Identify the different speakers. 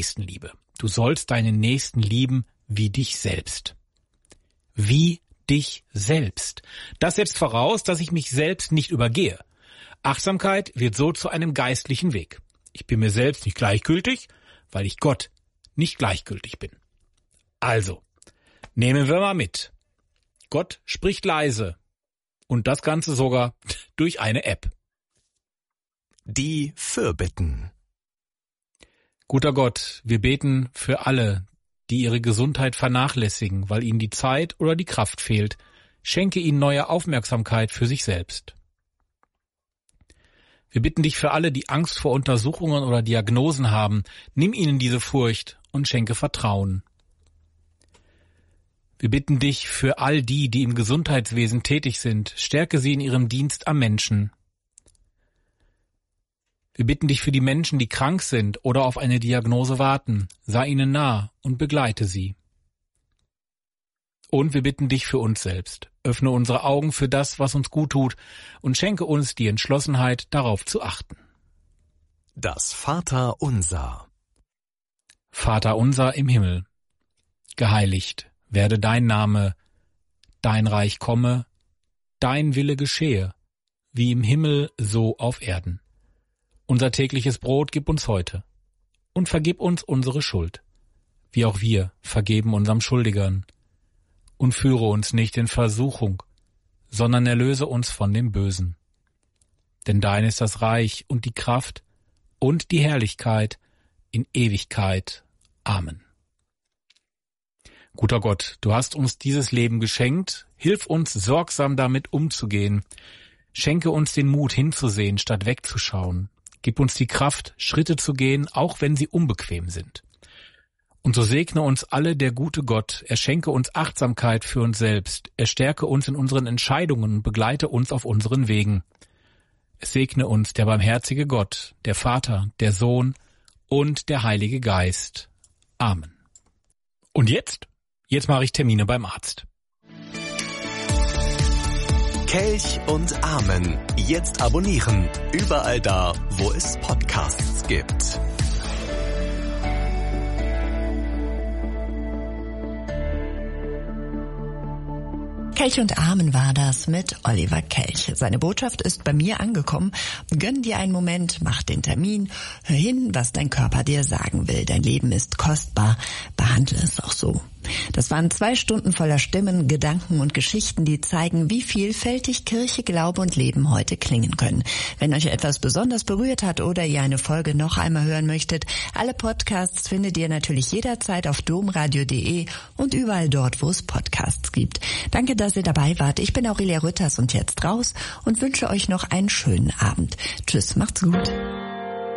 Speaker 1: Nächstenliebe. Du sollst deinen Nächsten lieben wie dich selbst. Wie dich selbst. Das setzt voraus, dass ich mich selbst nicht übergehe. Achtsamkeit wird so zu einem geistlichen Weg. Ich bin mir selbst nicht gleichgültig, weil ich Gott nicht gleichgültig bin. Also, nehmen wir mal mit. Gott spricht leise. Und das Ganze sogar durch eine App.
Speaker 2: Die Fürbitten.
Speaker 1: Guter Gott, wir beten für alle, die ihre Gesundheit vernachlässigen, weil ihnen die Zeit oder die Kraft fehlt. Schenke ihnen neue Aufmerksamkeit für sich selbst. Wir bitten dich für alle, die Angst vor Untersuchungen oder Diagnosen haben. Nimm ihnen diese Furcht und schenke Vertrauen. Wir bitten dich für all die, die im Gesundheitswesen tätig sind. Stärke sie in ihrem Dienst am Menschen. Wir bitten dich für die Menschen, die krank sind oder auf eine Diagnose warten. Sei ihnen nah und begleite sie. Und wir bitten dich für uns selbst. Öffne unsere Augen für das, was uns gut tut, und schenke uns die Entschlossenheit, darauf zu achten.
Speaker 2: Das Vaterunser.
Speaker 1: Vater unser im Himmel, geheiligt werde dein Name, dein Reich komme, dein Wille geschehe, wie im Himmel so auf Erden. Unser tägliches Brot gib uns heute und vergib uns unsere Schuld, wie auch wir vergeben unserem Schuldigern. Und führe uns nicht in Versuchung, sondern erlöse uns von dem Bösen. Denn dein ist das Reich und die Kraft und die Herrlichkeit in Ewigkeit. Amen. Guter Gott, du hast uns dieses Leben geschenkt, hilf uns sorgsam damit umzugehen. Schenke uns den Mut hinzusehen, statt wegzuschauen. Gib uns die Kraft, Schritte zu gehen, auch wenn sie unbequem sind. Und so segne uns alle der gute Gott, er schenke uns Achtsamkeit für uns selbst, er stärke uns in unseren Entscheidungen und begleite uns auf unseren Wegen. Es segne uns der barmherzige Gott, der Vater, der Sohn und der Heilige Geist. Amen. Und jetzt? Jetzt mache ich Termine beim Arzt.
Speaker 2: Kelch und Amen. Jetzt abonnieren. Überall da, wo es Podcasts gibt.
Speaker 3: Kelch und Amen war das mit Oliver Kelch. Seine Botschaft ist bei mir angekommen. Gönn dir einen Moment, mach den Termin, hör hin, was dein Körper dir sagen will. Dein Leben ist kostbar, behandle es auch so. Das waren 2 Stunden voller Stimmen, Gedanken und Geschichten, die zeigen, wie vielfältig Kirche, Glaube und Leben heute klingen können. Wenn euch etwas besonders berührt hat oder ihr eine Folge noch einmal hören möchtet, alle Podcasts findet ihr natürlich jederzeit auf domradio.de und überall dort, wo es Podcasts gibt. Danke, dass ihr dabei wart. Ich bin Aurelia Rütters und jetzt raus und wünsche euch noch einen schönen Abend. Tschüss, macht's gut.